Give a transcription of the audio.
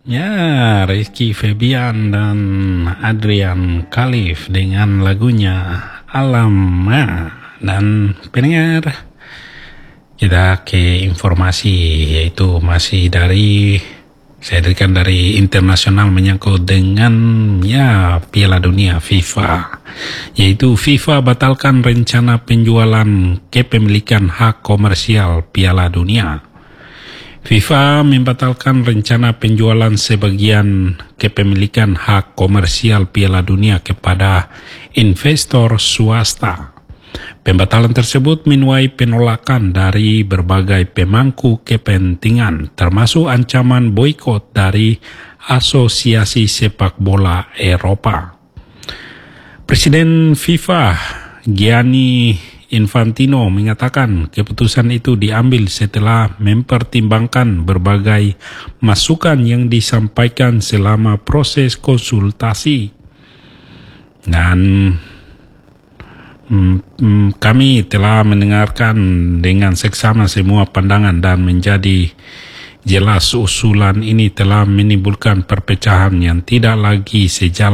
Ya, Rizky Febian dan Adrian Khalif dengan lagunya Alam. Dan pendengar, kita ke informasi, yaitu masih saya berikan dari internasional menyangkut dengan Piala Dunia FIFA, yaitu FIFA batalkan rencana penjualan kepemilikan hak komersial Piala Dunia. FIFA membatalkan rencana penjualan sebagian kepemilikan hak komersial Piala Dunia kepada investor swasta. Pembatalan tersebut menuai penolakan dari berbagai pemangku kepentingan, termasuk ancaman boikot dari Asosiasi Sepak Bola Eropa. Presiden FIFA Gianni Infantino mengatakan keputusan itu diambil setelah mempertimbangkan berbagai masukan yang disampaikan selama proses konsultasi. Dan kami telah mendengarkan dengan seksama semua pandangan dan menjadi jelas usulan ini telah menimbulkan perpecahan yang tidak lagi sejalan